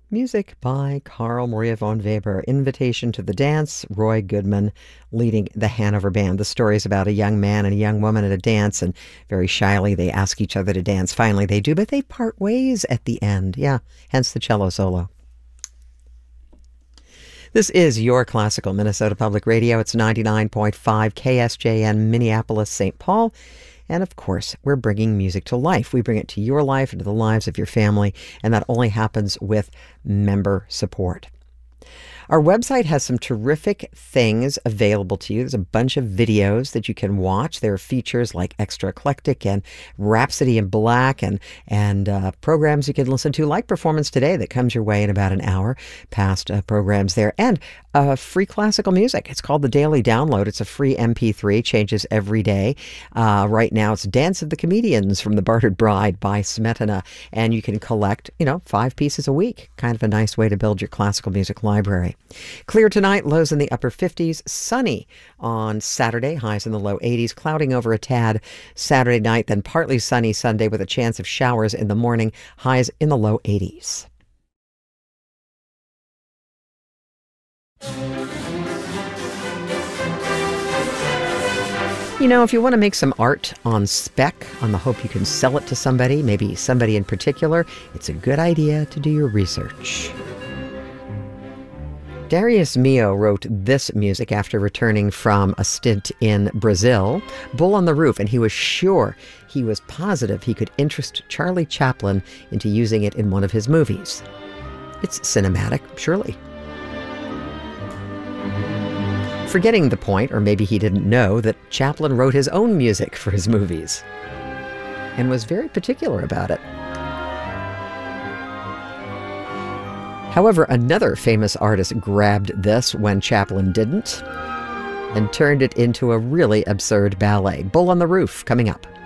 Music by Carl Maria von Weber. Invitation to the Dance, Roy Goodman leading the Hanover Band. The story is about a young man and a young woman at a dance, and very shyly they ask each other to dance. Finally they do, but they part ways at the end. Yeah, hence the cello solo. This is your classical Minnesota Public Radio. It's 99.5 KSJN, Minneapolis, St. Paul. And of course, we're bringing music to life. We bring it to your life and to the lives of your family, and that only happens with member support. Our website has some terrific things available to you. There's a bunch of videos that you can watch. There are features like Extra Eclectic and Rhapsody in Black and programs you can listen to, like Performance Today, that comes your way in about an hour. Past programs there. And free classical music. It's called the Daily Download. It's a free MP3, changes every day. Right now it's Dance of the Comedians from The Bartered Bride by Smetana. And you can collect, 5 pieces a week. Kind of a nice way to build your classical music library. Clear tonight, lows in the upper 50s. Sunny on Saturday, highs in the low 80s. Clouding over a tad Saturday night, then partly sunny Sunday with a chance of showers in the morning, highs in the low 80s. If you want to make some art on spec, on the hope you can sell it to somebody, maybe somebody in particular, it's a good idea to do your research. Darius Milhaud wrote this music after returning from a stint in Brazil, Bull on the Roof, and he was sure, he was positive he could interest Charlie Chaplin into using it in one of his movies. It's cinematic, surely. Forgetting the point, or maybe he didn't know, that Chaplin wrote his own music for his movies and was very particular about it. However, another famous artist grabbed this when Chaplin didn't and turned it into a really absurd ballet. Bull on the Roof, coming up.